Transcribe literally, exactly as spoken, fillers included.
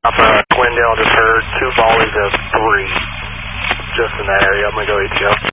Up uh, Glendale, just heard two volleys of three just in that area. I'm going to go A T O.